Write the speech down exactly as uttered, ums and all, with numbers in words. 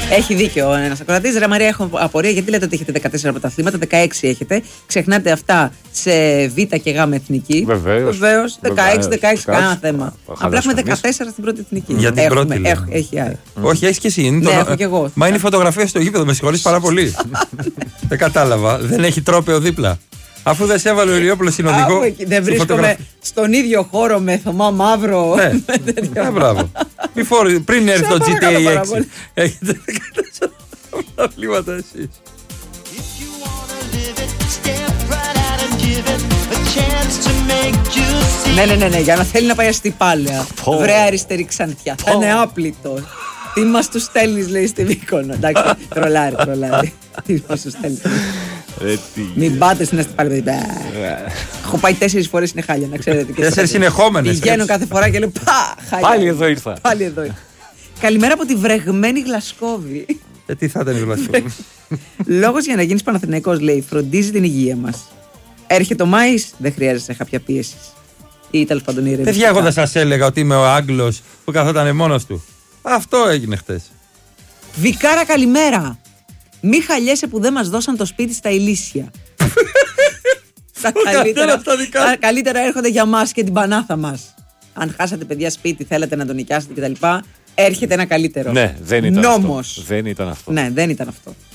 Έχει δίκιο ένας ακροατής. Ρε Μαρία, έχω απορία γιατί λέτε ότι έχετε δεκατέσσερα πρωταθλήματα, δεκαέξι έχετε. Ξεχνάτε αυτά σε Β και Γ εθνική. Βεβαίως. Βεβαίως. δεκαέξι δεκαέξι, κανένα θέμα. Απλά έχουμε δεκατέσσερα στην πρώτη εθνική. Για την έχουμε, πρώτη. Έχω, έχει άλλη. Όχι, έχει και εσύ. Ναι, έχω και εγώ. Μα είναι η φωτογραφία στο γήπεδο, με συγχωρείς πάρα πολύ. Δεν κατάλαβα. Δεν έχει τρόπαιο δίπλα. Αφού δεν σε έβαλε ο Ηλιόπουλος συνοδηγό. Δεν βρίσκομαι στον ίδιο χώρο με Θωμά Μαύρο. Ναι, ναι, μπράβο. Πριν έρθει το τζι τι έι έξι. Έχετε δεκατέσσερα προβλήματα εσείς. Ναι, ναι, ναι, ναι, για να θέλει να πάει αστιπάλαια. Βρε αριστερή Ξαντιά. Θα είναι άπλητο. Τι μας του στέλνεις, λέει στη Μύκονο. Εντάξει, τρολάρι, τρολάρι. Τι μας του στέλνεις. Μην πάτε στην αστιπάλαια, παιδί. Έχω πάει τέσσερις φορές, είναι χάλια, να ξέρετε. Τέσσερις συνεχόμενες. Πηγαίνω κάθε φορά και λέω πα, χάλια. Πάλι εδώ ήρθα. Πάλι εδώ ήρθα. Καλημέρα από τη βρεγμένη Γλασκόβη. Ε, τι θα ήταν η Γλασκόβη. Λόγος για να γίνεις Παναθηναϊκός, λέει, φροντίζει την υγεία μας. Έρχεται ο Μάης, δεν χρειάζεσαι κάποια πίεση. Ή τέλος πάντων η Παιδιά, εγώ δεν σας έλεγα ότι είμαι ο Άγγλος που καθόταν μόνος του. Αυτό έγινε χτες. Βικάρα, καλημέρα. Μη χαλιέσαι που δεν μας δώσαν το σπίτι στα Ηλίσια. τα, καλύτερα, τα καλύτερα έρχονται για μας και την πανάθα μας. Αν χάσατε παιδιά σπίτι, θέλετε να τον νοικιάσετε κτλ. Έρχεται ένα καλύτερο. Ναι, δεν ήταν Νόμος. αυτό. Δεν ήταν αυτό. Ναι, δεν ήταν αυτό.